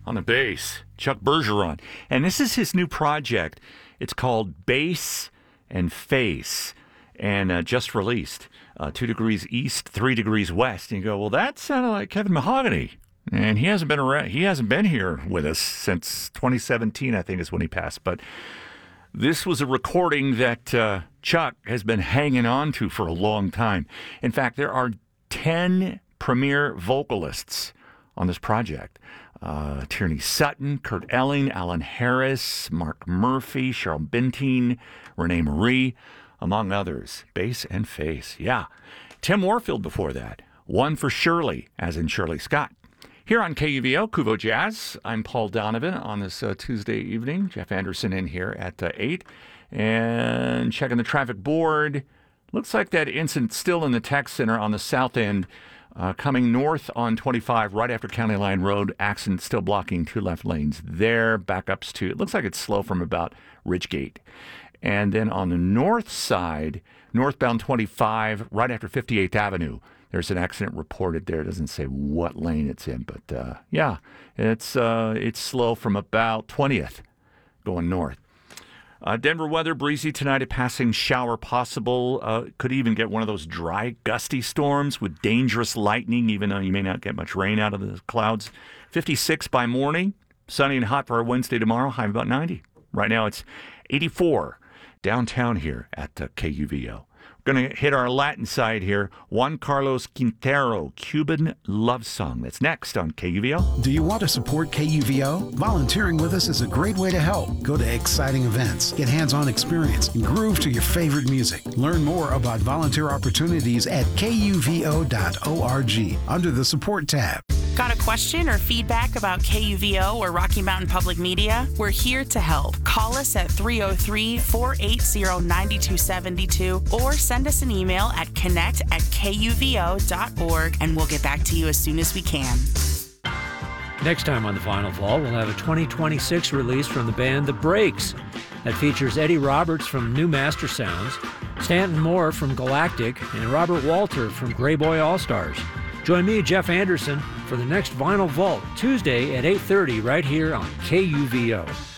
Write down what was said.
on the bass, Chuck Bergeron. And this is his new project. It's called Bass and Face, and just released. 2 degrees east, 3 degrees west. And you go, well, that sounded like Kevin Mahogany. And he hasn't been around. He hasn't been here with us since 2017, I think, is when he passed. But this was a recording that Chuck has been hanging on to for a long time. In fact, there are 10 premier vocalists on this project. Tierney Sutton, Kurt Elling, Alan Harris, Mark Murphy, Cheryl Bintine, Renee Marie, among others. Bass and Face. Yeah. Tim Warfield before that. One for Shirley, as in Shirley Scott. Here on KUVO, Kuvo Jazz, I'm Paul Donovan on this Tuesday evening. Jeff Anderson in here at 8. And checking the traffic board. Looks like that incident still in the tech center on the south end, coming north on 25 right after County Line Road. Accident still blocking 2 left lanes there. Backups to, it looks like it's slow from about Ridgegate. And then on the north side, northbound 25 right after 58th Avenue. There's an accident reported there. It doesn't say what lane it's in, but yeah, it's slow from about 20th going north. Denver weather, breezy tonight, a passing shower possible. Could even get one of those dry, gusty storms with dangerous lightning, even though you may not get much rain out of the clouds. 56 by morning, sunny and hot for our Wednesday tomorrow, high of about 90. Right now it's 84 downtown here at KUVO. Going to hit our Latin side here. Juan Carlos Quintero, Cuban Love Song. That's next on KUVO. Do you want to support KUVO? Volunteering with us is a great way to help. Go to exciting events, get hands-on experience, and groove to your favorite music. Learn more about volunteer opportunities at kuvo.org under the Support tab. Got a question or feedback about KUVO or Rocky Mountain Public Media? We're here to help. Call us at 303-480-9272 or send us an email at connect@kuvo.org and we'll get back to you as soon as we can. Next time on The Final Vault, we'll have a 2026 release from the band The Breaks that features Eddie Roberts from New Master Sounds, Stanton Moore from Galactic, and Robert Walter from Grey Boy All-Stars. Join me, Jeff Anderson, for the next Vinyl Vault, Tuesday at 8:30 right here on KUVO.